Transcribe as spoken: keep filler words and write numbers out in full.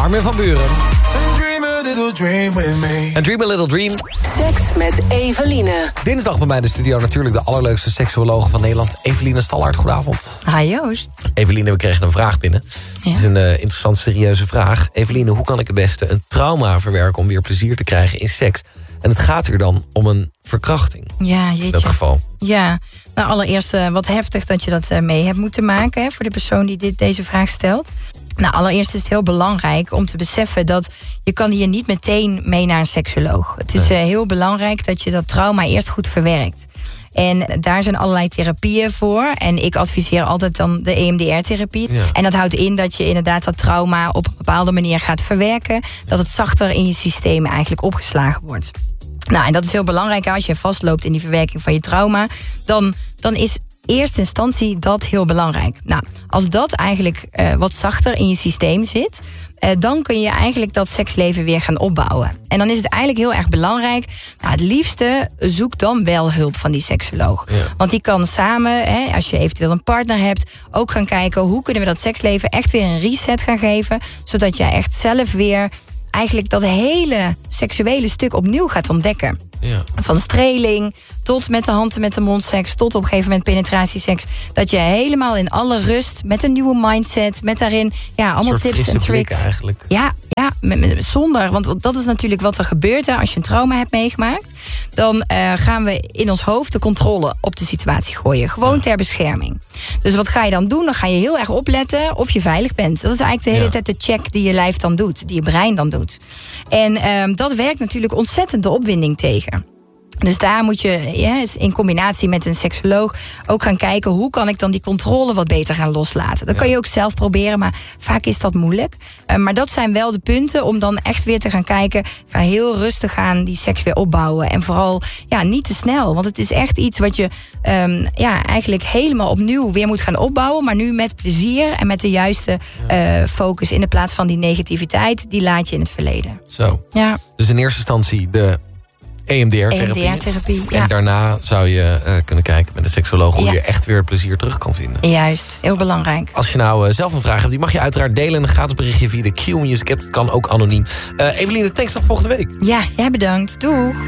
Armin van Buuren. Dream a little dream with me. En Dream a Little Dream. Seks met Eveline. Dinsdag bij mij in de studio natuurlijk de allerleukste seksuologe van Nederland. Eveline Stallard, goedenavond. Hi Joost. Eveline, we kregen een vraag binnen. Ja. Het is een uh, interessant, serieuze vraag. Eveline, hoe kan ik het beste een trauma verwerken om weer plezier te krijgen in seks? En het gaat hier dan om een verkrachting. Ja, jeetje. In dat geval. Ja, nou allereerst uh, wat heftig dat je dat uh, mee hebt moeten maken... Hè, voor de persoon die dit, deze vraag stelt. Nou, allereerst is het heel belangrijk om te beseffen dat je kan hier niet meteen mee naar een seksoloog. Het is uh, heel belangrijk dat je dat trauma eerst goed verwerkt. En daar zijn allerlei therapieën voor. En ik adviseer altijd dan de E M D R-therapie. Ja. En dat houdt in dat je inderdaad dat trauma op een bepaalde manier gaat verwerken. Dat het zachter in je systeem eigenlijk opgeslagen wordt. Nou, en dat is heel belangrijk. Als je vastloopt in die verwerking van je trauma, dan, dan is eerste instantie dat heel belangrijk. Nou, als dat eigenlijk uh, wat zachter in je systeem zit, Uh, dan kun je eigenlijk dat seksleven weer gaan opbouwen. En dan is het eigenlijk heel erg belangrijk, nou, het liefste zoek dan wel hulp van die seksoloog. Ja. Want die kan samen, hè, als je eventueel een partner hebt, ook gaan kijken hoe kunnen we dat seksleven echt weer een reset gaan geven, zodat jij echt zelf weer eigenlijk dat hele seksuele stuk opnieuw gaat ontdekken. Ja. Van streling tot met de hand en met de mond seks, tot op een gegeven moment penetratieseks. Dat je helemaal in alle rust, met een nieuwe mindset, met daarin ja, allemaal tips en tricks. Eigenlijk. Ja, ja met, met, zonder, want dat is natuurlijk wat er gebeurt hè, als je een trauma hebt meegemaakt. Dan uh, gaan we in ons hoofd de controle op de situatie gooien. Gewoon ja. ter bescherming. Dus wat ga je dan doen? Dan ga je heel erg opletten of je veilig bent. Dat is eigenlijk de hele ja. tijd de check die je lijf dan doet, die je brein dan doet. En um, dat werkt natuurlijk ontzettend de opwinding tegen. Dus daar moet je ja, in combinatie met een seksoloog ook gaan kijken, hoe kan ik dan die controle wat beter gaan loslaten. Dat ja. kan je ook zelf proberen, maar vaak is dat moeilijk. Uh, maar dat zijn wel de punten om dan echt weer te gaan kijken. Ga heel rustig aan die seks weer opbouwen. En vooral ja, niet te snel. Want het is echt iets wat je um, ja, eigenlijk helemaal opnieuw weer moet gaan opbouwen. Maar nu met plezier en met de juiste uh, focus in de plaats van die negativiteit. Die laat je in het verleden. Zo. Ja. Dus in eerste instantie de E M D R-therapie. E M D R-therapie, ja. En daarna zou je uh, kunnen kijken met een seksoloog hoe ja. je echt weer plezier terug kan vinden. Juist, heel belangrijk. Als je nou uh, zelf een vraag hebt, die mag je uiteraard delen in een gratis berichtje via de Q Music app. Dat kan ook anoniem. Uh, Eveline, thanks tot volgende week. Ja, jij bedankt. Doeg.